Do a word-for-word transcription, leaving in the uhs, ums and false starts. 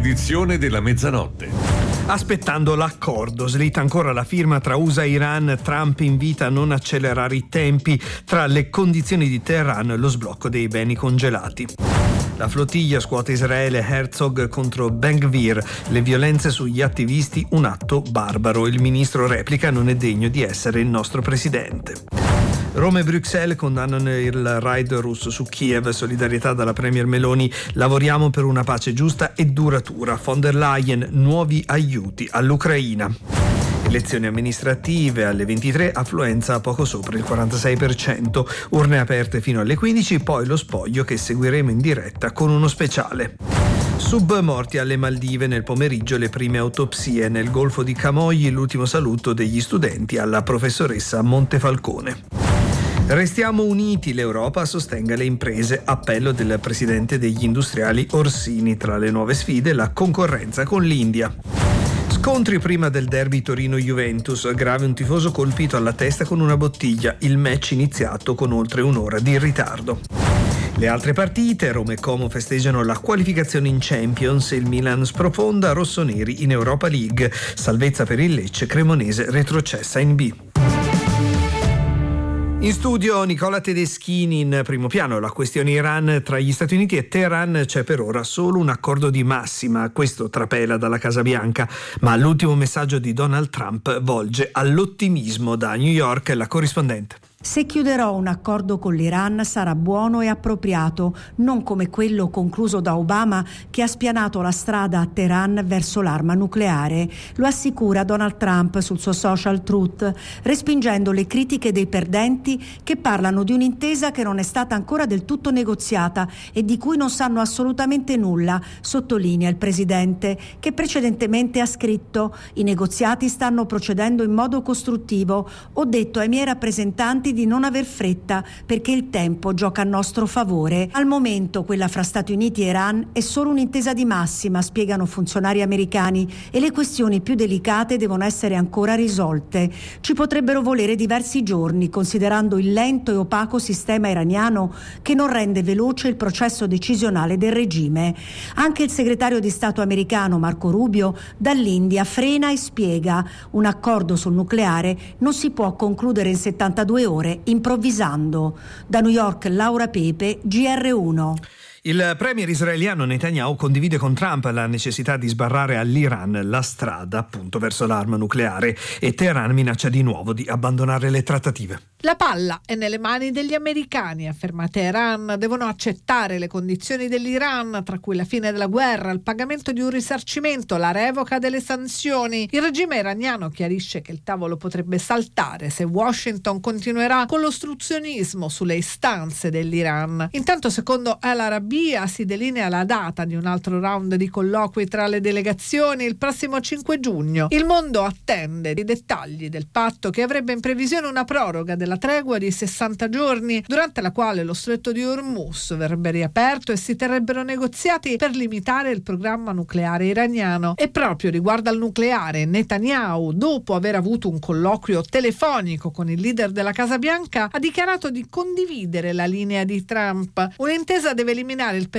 edizione della mezzanotte. Aspettando l'accordo, slitta ancora la firma tra U S A e Iran. Trump invita a non accelerare i tempi. Tra le condizioni di Teheran, lo sblocco dei beni congelati. La flottiglia scuote Israele, Herzog contro Ben-Gvir. Le violenze sugli attivisti, un atto barbaro. Il ministro replica: non è degno di essere il nostro presidente. Roma e Bruxelles condannano il raid russo su Kiev. Solidarietà dalla premier Meloni. Lavoriamo per una pace giusta e duratura. Von der Leyen, nuovi aiuti all'Ucraina. Elezioni amministrative alle ventitré, affluenza poco sopra il quarantasei per cento. Urne aperte fino alle quindici, poi lo spoglio che seguiremo in diretta con uno speciale. Submorti alle Maldive, nel pomeriggio le prime autopsie. Nel Golfo di Camogli l'ultimo saluto degli studenti alla professoressa Montefalcone. Restiamo uniti, l'Europa sostenga le imprese. Appello del presidente degli industriali Orsini. Tra le nuove sfide la concorrenza con l'India. Scontri prima del derby Torino-Juventus. Grave un tifoso colpito alla testa con una bottiglia. Il match iniziato con oltre un'ora di ritardo. Le altre partite, Roma e Como festeggiano la qualificazione in Champions. Il Milan sprofonda, rossoneri in Europa League. Salvezza per il Lecce, Cremonese retrocessa in B. In studio Nicola Tedeschini. In primo piano la questione Iran. Tra gli Stati Uniti e Teheran c'è per ora solo un accordo di massima, questo trapela dalla Casa Bianca, ma l'ultimo messaggio di Donald Trump volge all'ottimismo. Da New York la corrispondente. Se chiuderò un accordo con l'Iran sarà buono e appropriato, non come quello concluso da Obama che ha spianato la strada a Teheran verso l'arma nucleare. Lo assicura Donald Trump sul suo social Truth, respingendo le critiche dei perdenti che parlano di un'intesa che non è stata ancora del tutto negoziata e di cui non sanno assolutamente nulla, sottolinea il presidente, che precedentemente ha scritto: i negoziati stanno procedendo in modo costruttivo, ho detto ai miei rappresentanti di non aver fretta perché il tempo gioca a nostro favore. Al momento quella fra Stati Uniti e Iran è solo un'intesa di massima, spiegano funzionari americani, e le questioni più delicate devono essere ancora risolte. Ci potrebbero volere diversi giorni, considerando il lento e opaco sistema iraniano che non rende veloce il processo decisionale del regime. Anche il segretario di Stato americano Marco Rubio dall'India frena e spiega: un accordo sul nucleare non si può concludere in settantadue ore improvvisando. Da New York Laura Pepe, G R uno. Il premier israeliano Netanyahu condivide con Trump la necessità di sbarrare all'Iran la strada appunto verso l'arma nucleare, e Teheran minaccia di nuovo di abbandonare le trattative. La palla è nelle mani degli americani, afferma Teheran. Devono accettare le condizioni dell'Iran, tra cui la fine della guerra, il pagamento di un risarcimento, la revoca delle sanzioni. Il regime iraniano chiarisce che il tavolo potrebbe saltare se Washington continuerà con l'ostruzionismo sulle istanze dell'Iran. Intanto, secondo Al Arabi, si delinea la data di un altro round di colloqui tra le delegazioni il prossimo cinque giugno. Il mondo attende i dettagli del patto, che avrebbe in previsione una proroga della tregua di sessanta giorni, durante la quale lo stretto di Hormuz verrebbe riaperto e si terrebbero negoziati per limitare il programma nucleare iraniano. E proprio riguardo al nucleare, Netanyahu, dopo aver avuto un colloquio telefonico con il leader della Casa Bianca, ha dichiarato di condividere la linea di Trump. Un'intesa deve eliminare il